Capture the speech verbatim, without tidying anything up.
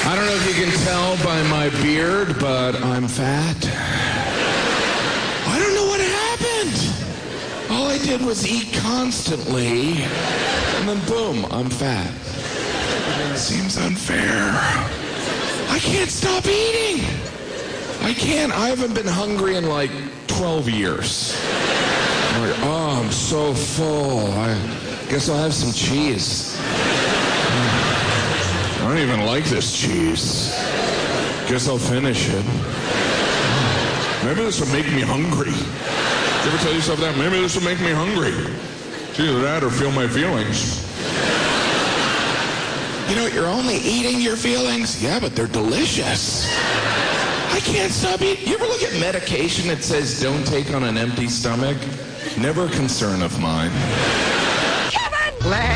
I don't know if you can tell by my beard, but I'm fat. I don't know what happened. All I did was eat constantly, and then boom, I'm fat. It seems unfair. I can't stop eating. I can't. I haven't been hungry in like twelve years. I'm like, oh, I'm so full. I guess I'll have some cheese. I don't even like this cheese. Guess I'll finish it. Maybe this will make me hungry. Did you ever tell yourself that? Maybe this will make me hungry. It's either that or feel my feelings. You know, you're only eating your feelings? Yeah, but they're delicious. I can't stop eating. You ever look at medication that says don't take on an empty stomach? Never a concern of mine. Kevin!